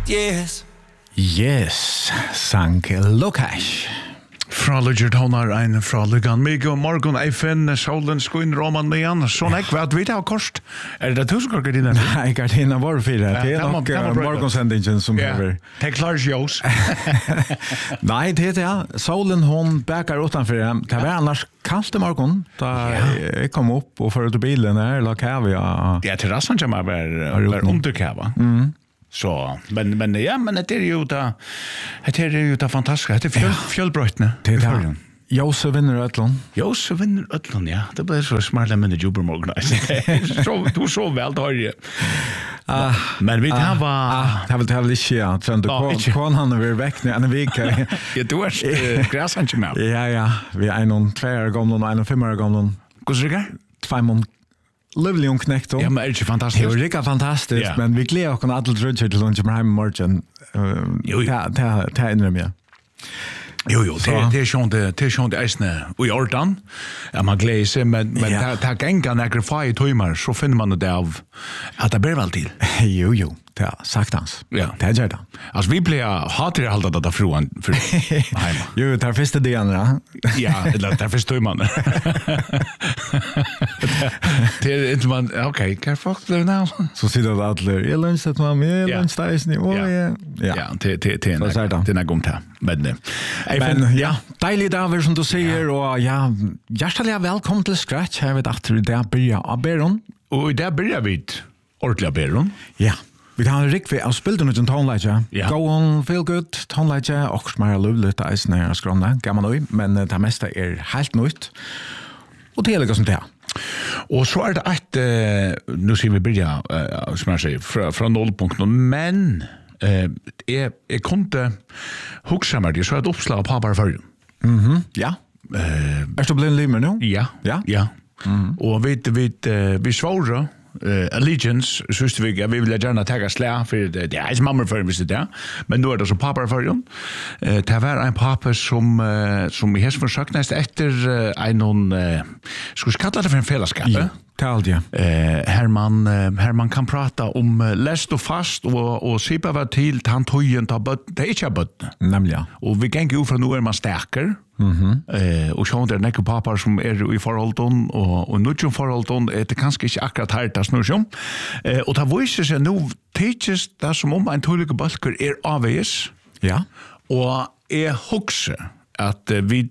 Yes. Yes, sang Lukash. Fra Lugertonar, ein fra Lugan. Mygge og morgon, Eifen, solen, skoin, Roman, Mejan. Sånn ekki, hva vi har kost? Det tusen gardiner? Nei, gardiner var fire. Det nok morgonsendingen som hever. Det klarer sjås. Nei, det ja. Solen, hon bækar utanfor. Det var annars kallt i morgon. Da jeg kom opp og førte bilen her, la kævja. Ja, terrassen kommer var under kæva. Så, men det är ju det fantastiska. Det är fjällbrötne. Det är Jose vinner Ötlund. Jose vinner Ötlund, ja. Det blir så smart med Jubermorgon. Du så väl då ju. Men vi tar var det väl inte ja. Kon han är väck nu en vecka. Ja, du är gräsan inte med. Ja. Vi är någon 2 år gamla och en 5 år gamla. Hur ser det? 2 månader. Lovely ung knekt. Ja, men det är fantastiskt. Det är riktigt fantastiskt, men vi gleder oss alla drudger till lunch med hem i morgon. Det är inrem, ja. Jo, det är sånt det eisne i ordan. Ja, man gleder sig, men det är gänga några fag timmar så finner man det av att det blir väl till. Jo, det är saktans. Ja. Det är det. Alltså vi blir hatar allt att det från för hemma. Jo, det är första delen, ja. Ja, det är första man. Det är inte man, okej, kan fuck det nu. Så sitter det alla, jag lunchar med mig, lunchdagen, ja, det är gomt här. Men ja, deilig dager som du säger och ja, hjärtligt välkommen till Scratch. Jag vet att det börjar av Beron. Och där börjar vi ordentligt Beron. Ja. Vi har riktigt av spilden ut en tonleitje. Go on, feel good, tonleitje. Och smär lovligt att eisen är skrona. Gammal nu, men det mesta är helt nytt. Och det är liksom det här. Och så är det att, nu ser vi börja, som jag säger, från nollpunkten, men jag kunde huxa mig det så ett uppslag av papper för. Ja. Är du blind limer nu? Ja. Och vi svåra Allegiance så vi vill gärna ta slä för det är mamma för mig det men nu är det så pappa för ju det var en pappa som vi har försökt nästa efter en skulle kalla det för en fällskap. Herman kan prata om läst och fast och sipa var till tantojen ta bort det är inte bort nämligen och vi kan gå från nu är man stärker och så där näka pappa som är i förhållton och nu ju förhållton är det kanske inte akkurat här det snur som och ta voices är nu teaches där som om en tydlig balker är avs ja och är huxa att vi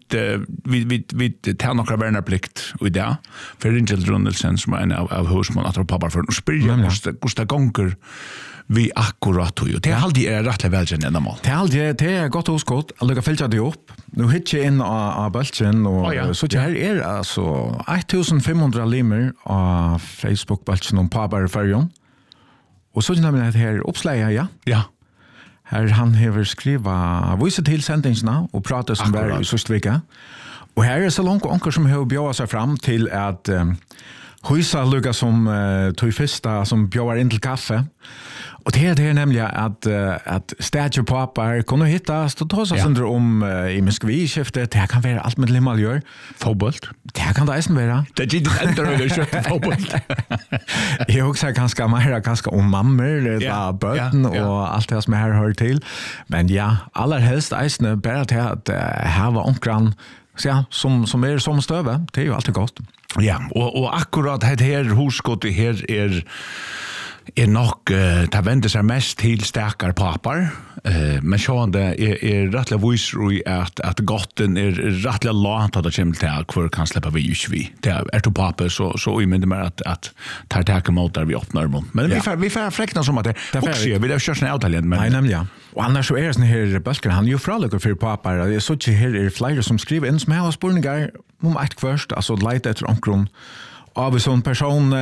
tar några värnarplikt och det för Ringel Runnelsen som är en av husman att pappa för att spyrja Gustav Gonker vi akkurat och det är alltid rätt välkänt ändamål. Det är gott och skott. Jag lägger fälta det upp. Nu hittar jag in av bulten och så det här är alltså 1500 limer av Facebook-bulten om pappa färgen. Och så nämligen det här uppslaget, ja. Her han hever skriva vise til sendingsna og prata som var i sørste vika. Og her er så langt onker som har bjøret seg fram til at husa lukka som tog fyrsta som bjører inn til kaffe. Og det er nemlig at stadje papar kunne hittast og ta seg sønder om i muskviskiftet. Det kan være alt med limmel gjør. Fotbollt. Det kan det eisen være. Det er ikke enda å kjøtte fotbollt. Jeg husker kanskje mer om mammer, bøten og alt det som jeg har hørt til. Men ja, aller helst eisen bare til at her var onkran som er som støve. Det er jo alltid godt. Ja, og akkurat her hosgått her är nog det vänder sig mest till starkare papper men så det är rättla voice att gotten är rättla långt att det kommer till kvar kan släppa vi det är till papper så i men det mer att ta tag emot där vi öppnar dem men vi får fräkna som att det också vi det körs ner Italien men nej nämligen och annars så är det sån här bulken han ju fralöker för papper det är så att här är flera som skriver in som har spårningar om ett först alltså lite efter omkron av en sån person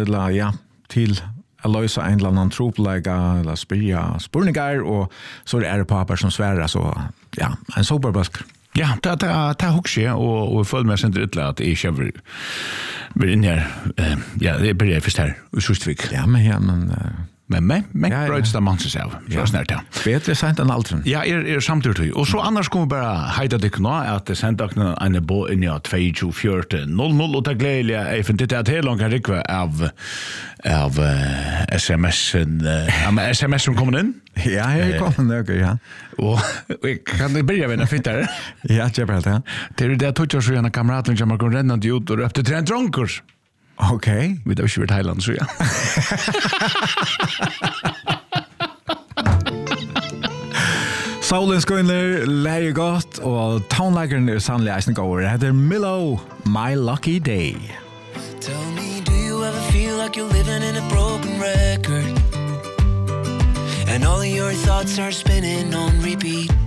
till att lösa en eller annan troplägga eller spyrningar och så är det papper som svärar så en superbusk. Ja, det husker og føler meg sendt ytterligere at jeg ikke vil inn her. Det blir jeg først her i Sustvik. Ja, men Men bröts det man sig av. Så snart ja. Bättre sent än aldrig. Ja, samtidigt. Och så annars kommer bara hejda det nå att det sända en bo in i 22:00 och det glädliga är för det är helt långt rikva av SMS som kommer in. Ja, här kommer det ja. Och kan det börja med en fittare? Ja, det är bra det. Det är det touchar så en kamraten som går rennande ut och efter tre drunkers. Okej. Vi då kör Thailand så ja. Solen skoiner, läge gott och tonlägaren sannolikt eisen går. Det heter Milo, My Lucky Day. Tell me, do you ever feel like you're living in a broken record? And all of your thoughts are spinning on repeat.